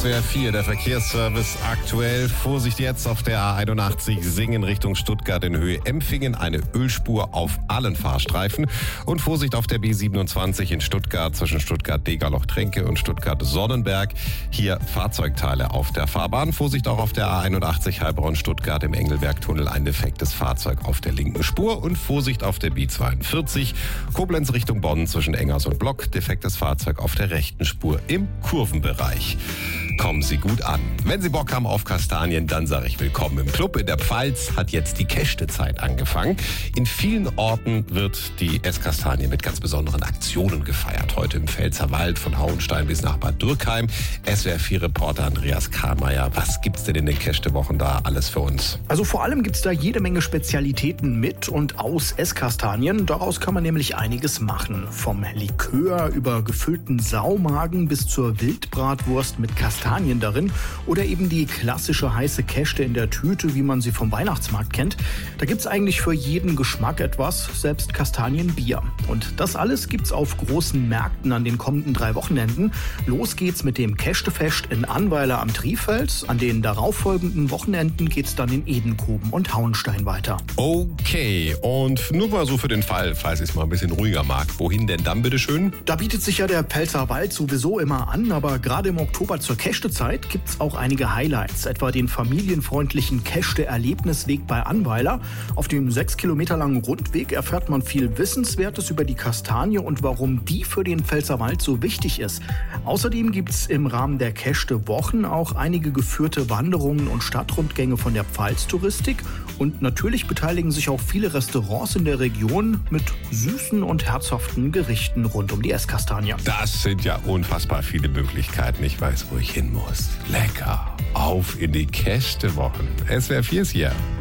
SWR 4, der Verkehrsservice aktuell. Vorsicht jetzt auf der A81 Singen Richtung Stuttgart in Höhe Empfingen. Eine Ölspur auf allen Fahrstreifen. Und Vorsicht auf der B27 in Stuttgart zwischen Stuttgart-Degerloch-Tränke und Stuttgart-Sonnenberg. Hier Fahrzeugteile auf der Fahrbahn. Vorsicht auch auf der A81 Heilbronn-Stuttgart im Engelberg-Tunnel. Ein defektes Fahrzeug auf der linken Spur. Und Vorsicht auf der B42 Koblenz Richtung Bonn zwischen Engers und Block. Defektes Fahrzeug auf der rechten Spur im Kurvenbereich. Kommen Sie gut an. Wenn Sie Bock haben auf Kastanien, dann sage ich willkommen im Club. In der Pfalz hat jetzt die Kästezeit angefangen. In vielen Orten wird die Esskastanie mit ganz besonderen Aktionen gefeiert. Heute im Pfälzerwald von Hauenstein bis nach Bad Dürkheim. SWR 4-Reporter Andreas Kahnmeier. Was gibt's denn in den Kästewochen da alles für uns? Also vor allem gibt's da jede Menge Spezialitäten mit und aus Esskastanien. Daraus kann man nämlich einiges machen. Vom Likör über gefüllten Saumagen bis zur Wildbratwurst mit Kastanien darin oder eben die klassische heiße Käste in der Tüte, wie man sie vom Weihnachtsmarkt kennt. Da gibt's eigentlich für jeden Geschmack etwas, selbst Kastanienbier. Und das alles gibt's auf großen Märkten an den kommenden 3 Wochenenden. Los geht's mit dem Kästefest in Annweiler am Trifeld. An den darauffolgenden Wochenenden geht's dann in Edenkoben und Hauenstein weiter. Okay, und nur mal so für den Fall, falls ich es mal ein bisschen ruhiger mag. Wohin denn dann bitteschön? Da bietet sich ja der Pfälzerwald sowieso immer an, aber gerade im Oktober zur Kästezeit gibt's auch einige Highlights, etwa den familienfreundlichen Käste-Erlebnisweg bei Annweiler. Auf dem 6 Kilometer langen Rundweg erfährt man viel Wissenswertes über die Kastanie und warum die für den Pfälzerwald so wichtig ist. Außerdem gibt's im Rahmen der Käste-Wochen auch einige geführte Wanderungen und Stadtrundgänge von der Pfalztouristik. Und natürlich beteiligen sich auch viele Restaurants in der Region mit süßen und herzhaften Gerichten rund um die Esskastanie. Das sind ja unfassbar viele Möglichkeiten. Ich weiß, wo ich hin muss. Lecker. Auf in die Kästewochen. SWR 4 ist hier.